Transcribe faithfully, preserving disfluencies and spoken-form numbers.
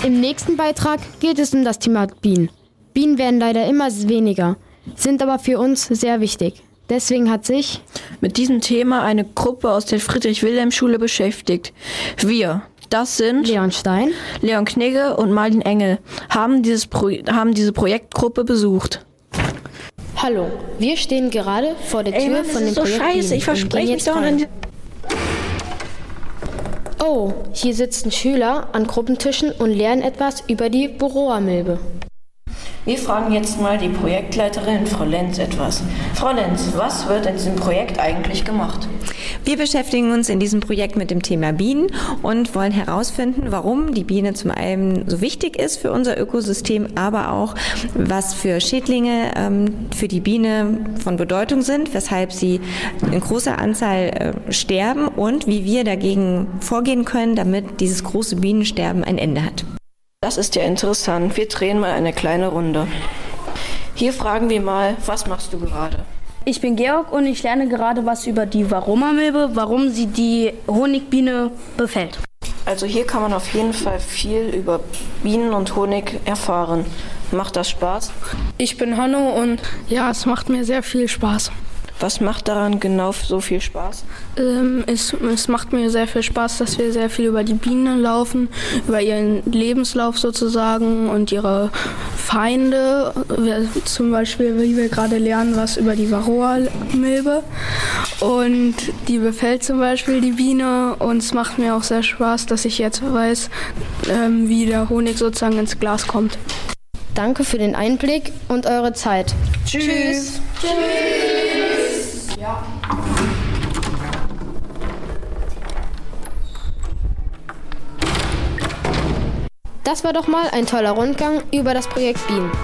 Im nächsten Beitrag geht es um das Thema Bienen. Bienen werden leider immer weniger, sind aber für uns sehr wichtig. Deswegen hat sich mit diesem Thema eine Gruppe aus der Friedrich-Wilhelm-Schule beschäftigt. Wir, das sind Leon Stein, Leon Knigge und Marlin Engel, haben, dieses Pro- haben diese Projektgruppe besucht. Hallo, wir stehen gerade vor der Tür Ey, Mann, von dem so Projekt scheiße, Bienen ich verspreche und gehen mich jetzt doch rein. an die- Oh, hier sitzen Schüler an Gruppentischen und lernen etwas über die Varroa-Milbe. Wir fragen jetzt mal die Projektleiterin, Frau Lenz, etwas. Frau Lenz, was wird in diesem Projekt eigentlich gemacht? Wir beschäftigen uns in diesem Projekt mit dem Thema Bienen und wollen herausfinden, warum die Biene zum einen so wichtig ist für unser Ökosystem, aber auch, was für Schädlinge ähm, für die Biene von Bedeutung sind, weshalb sie in großer Anzahl äh, sterben und wie wir dagegen vorgehen können, damit dieses große Bienensterben ein Ende hat. Das ist ja interessant. Wir drehen mal eine kleine Runde. Hier fragen wir mal, was machst du gerade? Ich bin Georg und ich lerne gerade was über die Varroa-Milbe, warum sie die Honigbiene befällt. Also hier kann man auf jeden Fall viel über Bienen und Honig erfahren. Macht das Spaß? Ich bin Hanno und ja, es macht mir sehr viel Spaß. Was macht daran genau so viel Spaß? Ähm, es, es macht mir sehr viel Spaß, dass wir sehr viel über die Bienen laufen, über ihren Lebenslauf sozusagen und ihre Feinde. Wir, zum Beispiel, wie wir gerade lernen, was über die Varroa-Milbe. Und die befällt zum Beispiel die Biene. Und es macht mir auch sehr Spaß, dass ich jetzt weiß, ähm, wie der Honig sozusagen ins Glas kommt. Danke für den Einblick und eure Zeit. Tschüss! Tschüss. Ja. Das war doch mal ein toller Rundgang über das Projekt Bienen.